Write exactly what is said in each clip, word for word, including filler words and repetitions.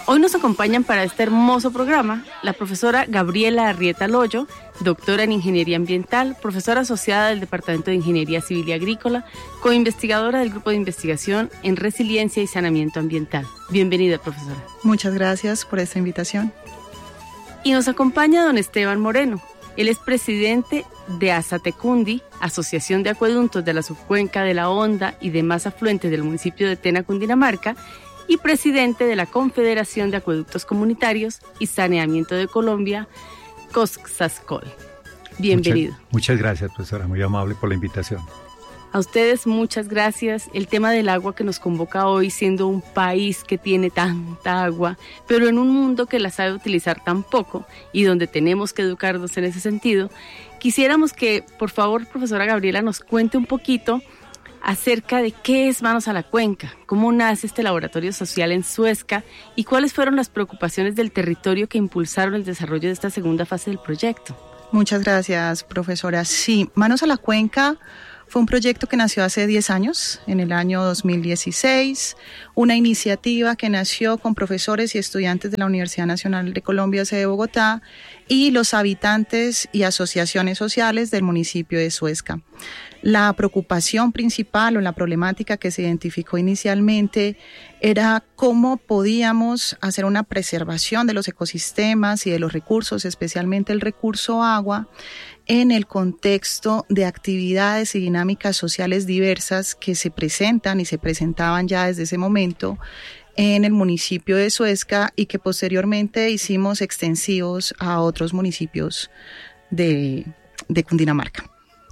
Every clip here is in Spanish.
Hoy nos acompañan para este hermoso programa la profesora Gabriela Arrieta Loyo, doctora en Ingeniería Ambiental, profesora asociada del Departamento de Ingeniería Civil y Agrícola, coinvestigadora del Grupo de Investigación en Resiliencia y Saneamiento Ambiental. Bienvenida, profesora. Muchas gracias por esta invitación. Y nos acompaña don Esteban Moreno. Él es presidente de Asatecundi, Asociación de Acueductos de la Subcuenca de la Honda y demás afluentes del municipio de Tena, Cundinamarca, y presidente de la Confederación de Acueductos Comunitarios y Saneamiento de Colombia, COSASCOL. Bienvenido. Muchas, muchas gracias, profesora, muy amable por la invitación. A ustedes muchas gracias. El tema del agua que nos convoca hoy, siendo un país que tiene tanta agua, pero en un mundo que la sabe utilizar tan poco y donde tenemos que educarnos en ese sentido, quisiéramos que, por favor, profesora Gabriela, nos cuente un poquito acerca de qué es Manos a la Cuenca, cómo nace este laboratorio social en Suezca y cuáles fueron las preocupaciones del territorio que impulsaron el desarrollo de esta segunda fase del proyecto. Muchas gracias, profesora. Sí, Manos a la Cuenca fue un proyecto que nació hace diez años, en el año dos mil dieciséis, una iniciativa que nació con profesores y estudiantes de la Universidad Nacional de Colombia, sede de Bogotá, y los habitantes y asociaciones sociales del municipio de Suezca. La preocupación principal o la problemática que se identificó inicialmente era cómo podíamos hacer una preservación de los ecosistemas y de los recursos, especialmente el recurso agua, en el contexto de actividades y dinámicas sociales diversas que se presentan y se presentaban ya desde ese momento en el municipio de Suezca y que posteriormente hicimos extensivos a otros municipios de, de Cundinamarca.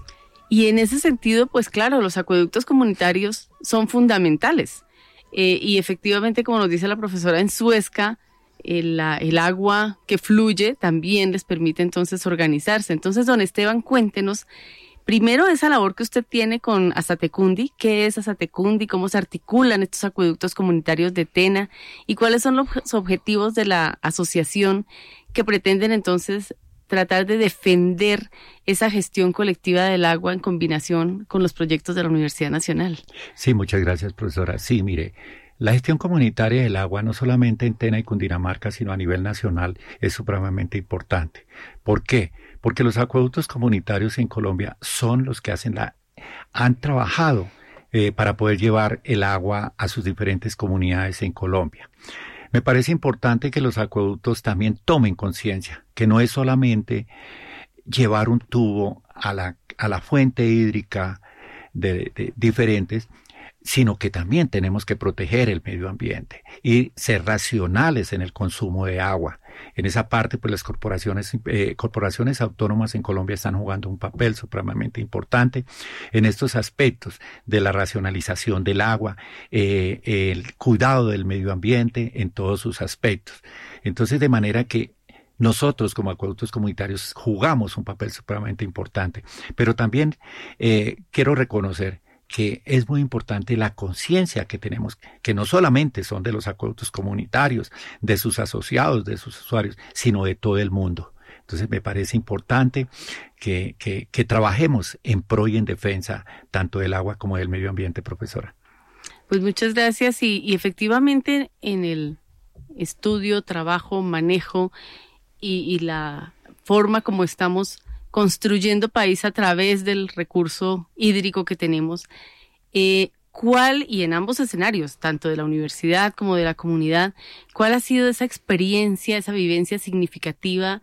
Y en ese sentido, pues claro, los acueductos comunitarios son fundamentales. Eh, y efectivamente, como nos dice la profesora, en Suezca, el, la, el agua que fluye también les permite entonces organizarse. Entonces, don Esteban, cuéntenos primero esa labor que usted tiene con Asatecundi. ¿Qué es Asatecundi? ¿Cómo se articulan estos acueductos comunitarios de Tena? ¿Y cuáles son los objetivos de la asociación que pretenden entonces tratar de defender esa gestión colectiva del agua en combinación con los proyectos de la Universidad Nacional? Sí, muchas gracias, profesora. Sí, mire, la gestión comunitaria del agua no solamente en Tena y Cundinamarca, sino a nivel nacional es supremamente importante. ¿Por qué? Porque los acueductos comunitarios en Colombia son los que hacen la, han trabajado eh, para poder llevar el agua a sus diferentes comunidades en Colombia. Me parece importante que los acueductos también tomen conciencia, que no es solamente llevar un tubo a la, a la fuente hídrica de, de diferentes, sino que también tenemos que proteger el medio ambiente y ser racionales en el consumo de agua. En esa parte, pues las corporaciones, eh, corporaciones autónomas en Colombia están jugando un papel supremamente importante en estos aspectos de la racionalización del agua, eh, el cuidado del medio ambiente en todos sus aspectos. Entonces, de manera que nosotros como acueductos comunitarios jugamos un papel supremamente importante, pero también eh, quiero reconocer que es muy importante la conciencia que tenemos, que no solamente son de los acueductos comunitarios, de sus asociados, de sus usuarios, sino de todo el mundo. Entonces me parece importante que, que, que trabajemos en pro y en defensa tanto del agua como del medio ambiente, profesora. Pues muchas gracias y, y efectivamente en el estudio, trabajo, manejo y, y la forma como estamos construyendo país a través del recurso hídrico que tenemos, eh, ¿cuál, y en ambos escenarios, tanto de la universidad como de la comunidad, cuál ha sido esa experiencia, esa vivencia significativa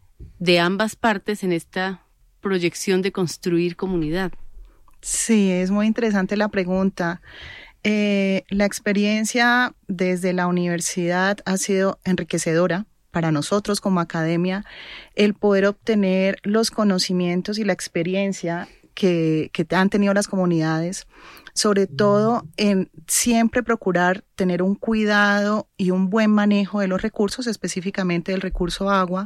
de ambas partes en esta proyección de construir comunidad? Sí, es muy interesante la pregunta. Eh, la experiencia desde la universidad ha sido enriquecedora para nosotros como academia, el poder obtener los conocimientos y la experiencia que, que han tenido las comunidades, sobre todo en siempre procurar tener un cuidado y un buen manejo de los recursos, específicamente del recurso agua,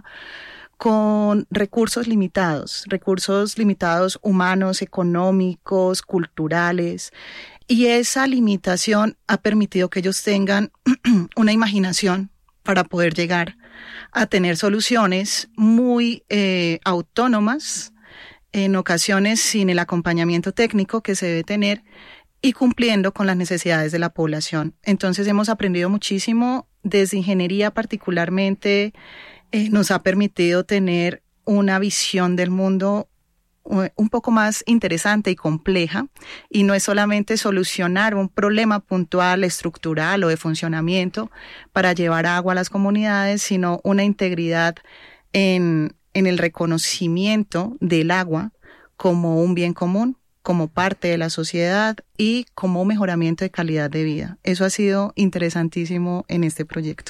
con recursos limitados, recursos limitados humanos, económicos, culturales, y esa limitación ha permitido que ellos tengan una imaginación para poder llegar a tener soluciones muy eh, autónomas, en ocasiones sin el acompañamiento técnico que se debe tener, y cumpliendo con las necesidades de la población. Entonces hemos aprendido muchísimo, desde ingeniería particularmente, eh, nos ha permitido tener una visión del mundo un poco más interesante y compleja, y no es solamente solucionar un problema puntual, estructural o de funcionamiento para llevar agua a las comunidades, sino una integridad en, en el reconocimiento del agua como un bien común, como parte de la sociedad y como un mejoramiento de calidad de vida. Eso ha sido interesantísimo en este proyecto.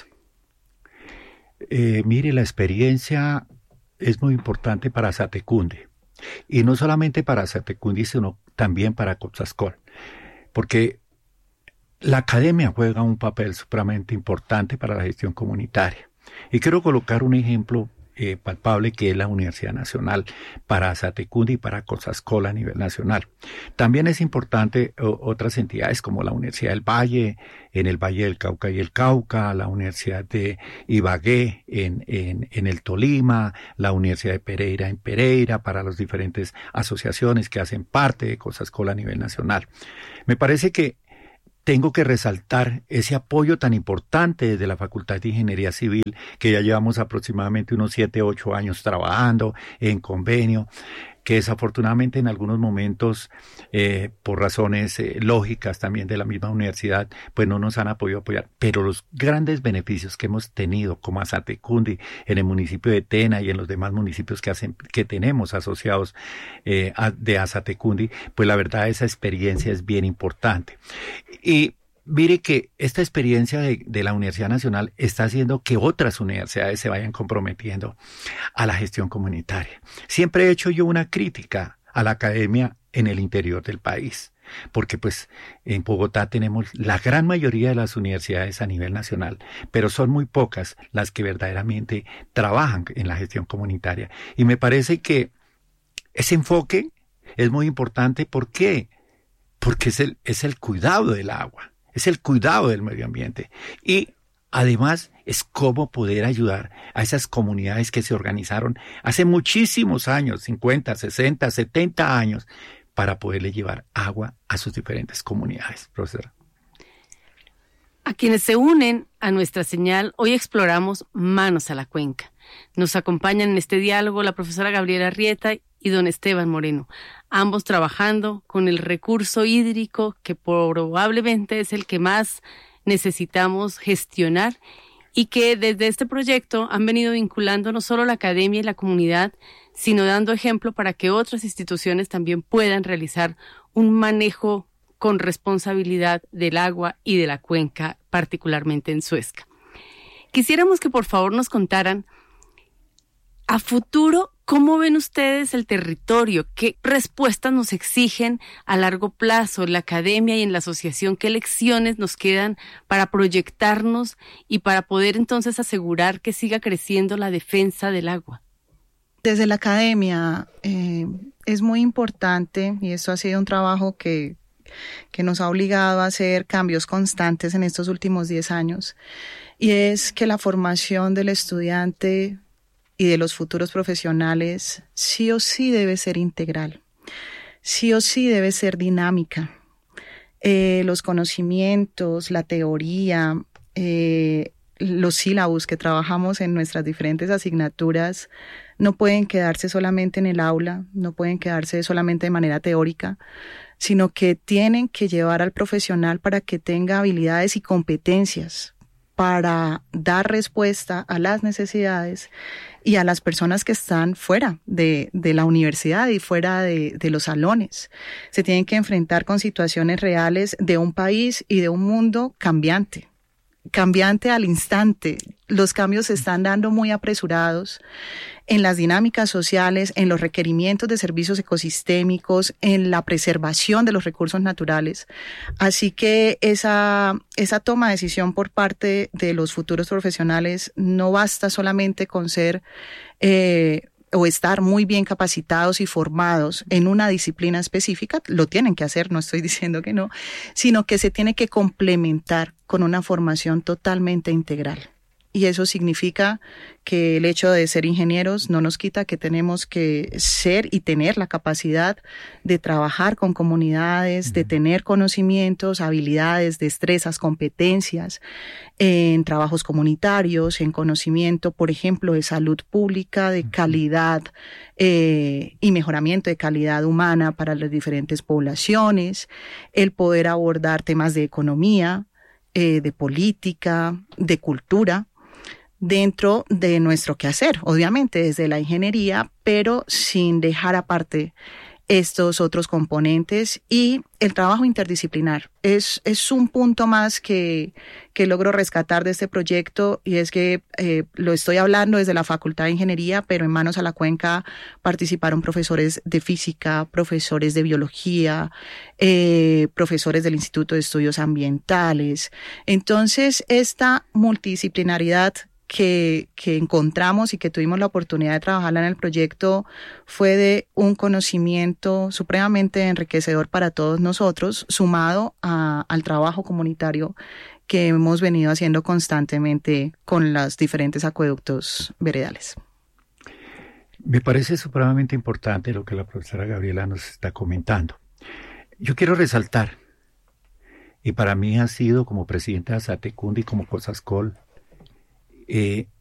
Eh, mire, la experiencia es muy importante para Satecunde. Y no solamente para Satecunde, sino también para Coxascol, porque la academia juega un papel supremamente importante para la gestión comunitaria. Y quiero colocar un ejemplo eh, palpable, que es la Universidad Nacional para Satecunde y para Coxascol a nivel nacional. También es importante o, otras entidades como la Universidad del Valle, en el Valle del Cauca y el Cauca, la Universidad de Ibagué en, en, en el Tolima, la Universidad de Pereira en Pereira, para las diferentes asociaciones que hacen parte de Coxascol a nivel nacional. Me parece que tengo que resaltar ese apoyo tan importante desde la Facultad de Ingeniería Civil, que ya llevamos aproximadamente unos siete, ocho años trabajando en convenio, que desafortunadamente en algunos momentos, eh, por razones eh, lógicas también de la misma universidad, pues no nos han podido apoyar. Pero los grandes beneficios que hemos tenido como a Satecunde en el municipio de Tena y en los demás municipios que hacen, que tenemos asociados eh, a, de Asatecunde, pues la verdad esa experiencia es bien importante. Y mire que esta experiencia de, de la Universidad Nacional está haciendo que otras universidades se vayan comprometiendo a la gestión comunitaria. Siempre he hecho yo una crítica a la academia en el interior del país, porque pues en Bogotá tenemos la gran mayoría de las universidades a nivel nacional, pero son muy pocas las que verdaderamente trabajan en la gestión comunitaria. Y me parece que ese enfoque es muy importante. ¿Por qué? Porque es el, es el cuidado del agua. Es el cuidado del medio ambiente y además es cómo poder ayudar a esas comunidades que se organizaron hace muchísimos años, cincuenta, sesenta, setenta años, para poderle llevar agua a sus diferentes comunidades. Profesora. A quienes se unen a nuestra señal, hoy exploramos Manos a la Cuenca. Nos acompañan en este diálogo la profesora Gabriela Arrieta y don Esteban Moreno, ambos trabajando con el recurso hídrico que probablemente es el que más necesitamos gestionar y que desde este proyecto han venido vinculando no solo la academia y la comunidad, sino dando ejemplo para que otras instituciones también puedan realizar un manejo con responsabilidad del agua y de la cuenca, particularmente en Suezca. Quisiéramos que por favor nos contaran a futuro, ¿cómo ven ustedes el territorio? ¿Qué respuestas nos exigen a largo plazo en la academia y en la asociación? ¿Qué lecciones nos quedan para proyectarnos y para poder entonces asegurar que siga creciendo la defensa del agua? Desde la academia eh, es muy importante, y esto ha sido un trabajo que, que nos ha obligado a hacer cambios constantes en estos últimos diez años, y es que la formación del estudiante y de los futuros profesionales sí o sí debe ser integral, sí o sí debe ser dinámica. Eh, los conocimientos, la teoría, eh, los sílabus que trabajamos en nuestras diferentes asignaturas no pueden quedarse solamente en el aula, no pueden quedarse solamente de manera teórica, sino que tienen que llevar al profesional para que tenga habilidades y competencias para dar respuesta a las necesidades y a las personas que están fuera de, de la universidad y fuera de, de los salones. Se tienen que enfrentar con situaciones reales de un país y de un mundo cambiante, cambiante al instante. Los cambios se están dando muy apresurados en las dinámicas sociales, en los requerimientos de servicios ecosistémicos, en la preservación de los recursos naturales. Así que esa, esa toma de decisión por parte de los futuros profesionales no basta solamente con ser eh, o estar muy bien capacitados y formados en una disciplina específica, lo tienen que hacer, no estoy diciendo que no, sino que se tiene que complementar con una formación totalmente integral. y eso significa que el hecho de ser ingenieros no nos quita que tenemos que ser y tener la capacidad de trabajar con comunidades, de tener conocimientos, habilidades, destrezas, competencias en trabajos comunitarios, en conocimiento, por ejemplo, de salud pública, de calidad eh, y mejoramiento de calidad humana para las diferentes poblaciones, el poder abordar temas de economía, eh, de política, de cultura, dentro de nuestro quehacer, obviamente desde la ingeniería, pero sin dejar aparte estos otros componentes, y el trabajo interdisciplinar es, es un punto más que, que logro rescatar de este proyecto, y es que eh, lo estoy hablando desde la Facultad de Ingeniería, pero en Manos a la Cuenca participaron profesores de física, profesores de biología, eh, profesores del Instituto de Estudios Ambientales. Entonces, esta multidisciplinaridad Que, que encontramos y que tuvimos la oportunidad de trabajarla en el proyecto fue de un conocimiento supremamente enriquecedor para todos nosotros, sumado a, al trabajo comunitario que hemos venido haciendo constantemente con los diferentes acueductos veredales. Me parece supremamente importante lo que la profesora Gabriela nos está comentando. Yo quiero resaltar, y para mí ha sido como presidente de Asatecundi y como COSASCOL, Eh,